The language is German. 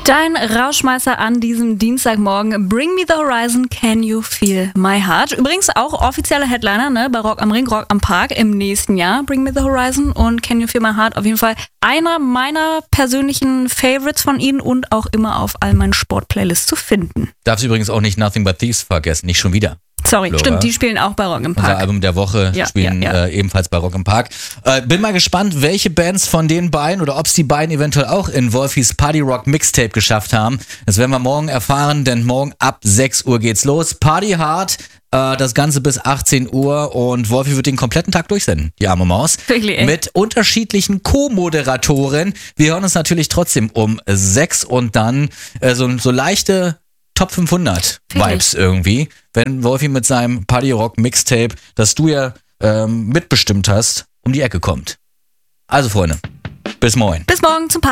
Dein Rauschmeißer an diesem Dienstagmorgen. Bring Me The Horizon, Can You Feel My Heart? Übrigens auch offizieller Headliner, ne, bei Rock am Ring, Rock am Park im nächsten Jahr. Bring Me The Horizon und Can You Feel My Heart. Auf jeden Fall einer meiner persönlichen Favorites von ihnen und auch immer auf all meinen Sportplaylists zu finden. Darfst übrigens auch nicht Nothing But Thieves vergessen, nicht schon wieder. Sorry, stimmt, die spielen auch bei Rock im Park. Unser Album der Woche spielen ebenfalls bei Rock im Park. Bin mal gespannt, welche Bands von den beiden oder ob es die beiden eventuell auch in Wolfis Party Rock Mixtape geschafft haben. Das werden wir morgen erfahren, denn morgen ab 6 Uhr geht's los. Party hard, das Ganze bis 18 Uhr und Wolfi wird den kompletten Tag durchsenden, die arme Maus. Wirklich, mit unterschiedlichen Co-Moderatoren. Wir hören uns natürlich trotzdem um 6 und dann so leichte Top 500 Vibes irgendwie, wenn Wolfi mit seinem Party Rock Mixtape, das du ja mitbestimmt hast, um die Ecke kommt. Also Freunde, bis morgen. Bis morgen zum Party.